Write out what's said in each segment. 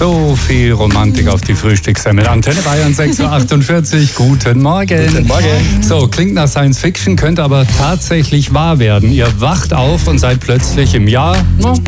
So viel Romantik auf die Frühstückssemmel. Antenne Bayern 6.48 Uhr. Guten Morgen. Guten Morgen. So, klingt nach Science Fiction, könnte aber tatsächlich wahr werden. Ihr wacht auf und seid plötzlich im Jahr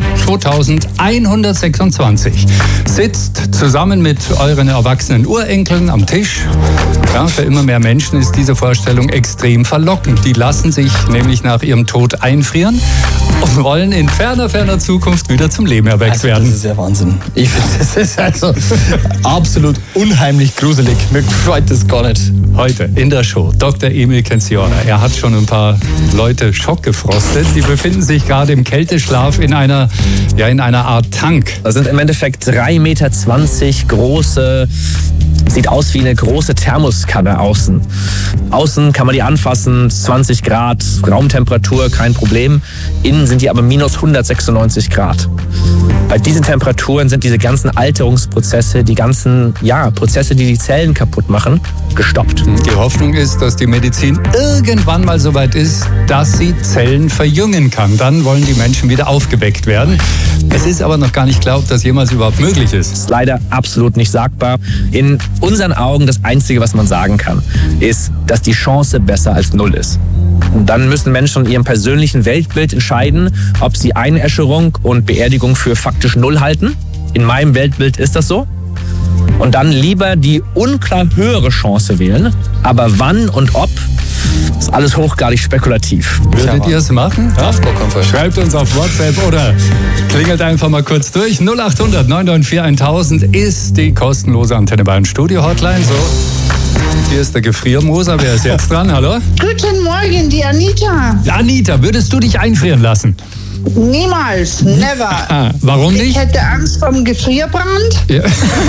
2126. Sitzt zusammen mit euren erwachsenen Urenkeln am Tisch. Ja, für immer mehr Menschen ist diese Vorstellung extrem verlockend. Die lassen sich nämlich nach ihrem Tod einfrieren und wollen in ferner Zukunft wieder zum Leben erweckt werden. Das ist ja Wahnsinn. Ich finde, das ist also absolut unheimlich gruselig. Mir freut das gar nicht. Heute in der Show Dr. Emil Kenziora. Er hat schon ein paar Leute schockgefrostet. Die befinden sich gerade im Kälteschlaf in einer Art Tank. Das sind im Endeffekt 3,20 Meter große, sieht aus wie eine große Thermoskanne außen. Außen kann man die anfassen, 20 Grad, Raumtemperatur, kein Problem. Innen sind die aber minus 196 Grad. Bei diesen Temperaturen sind diese ganzen Alterungsprozesse, die ganzen Prozesse, die die Zellen kaputt machen, gestoppt. Die Hoffnung ist, dass die Medizin irgendwann mal so weit ist, dass sie Zellen verjüngen kann. Dann wollen die Menschen wieder aufgeweckt werden. Es ist aber noch gar nicht klar, ob das jemals überhaupt möglich ist. Das ist leider absolut nicht sagbar. In unseren Augen das Einzige, was man sagen kann, ist, dass die Chance besser als 0 ist. Und dann müssen Menschen in ihrem persönlichen Weltbild entscheiden, ob sie Einäscherung und Beerdigung für faktisch 0 halten. In meinem Weltbild ist das so. Und dann lieber die unklar höhere Chance wählen. Aber wann und ob, ist alles hochgradig spekulativ. Würdet ihr es machen? Ja, auf gar keinen Fall. Schreibt uns auf WhatsApp oder klingelt einfach mal kurz durch. 0800 994 1000 ist die kostenlose Antenne Bayern Studio Hotline. So, hier ist der Gefriermoser. Wer ist jetzt dran? Hallo? Guten Morgen, die Anita. Anita, würdest du dich einfrieren lassen? Niemals, never. Warum Ich nicht? hätte Angst vom Gefrierbrand. Ja.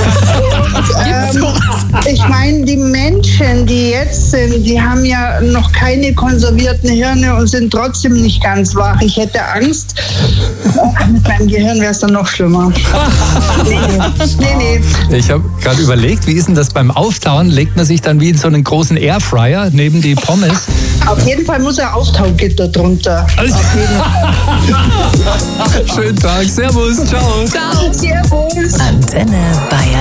Ich meine, die Menschen, die jetzt sind, die haben ja noch keine konservierten Hirne und sind trotzdem nicht ganz wach. Ich hätte Angst. Mit meinem Gehirn wäre es dann noch schlimmer. Nee. Ich habe gerade überlegt, wie ist denn das beim Auftauen? Legt man sich dann wie in so einen großen Airfryer neben die Pommes? Auf jeden Fall muss ein Auftaugitter drunter. Also- Schönen Tag, servus, ciao. Servus. Antenne Bayern.